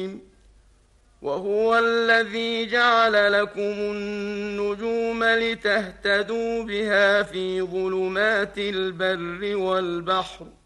وهو الذي جعل لكم النجوم لتهتدوا بها في ظلمات البر والبحر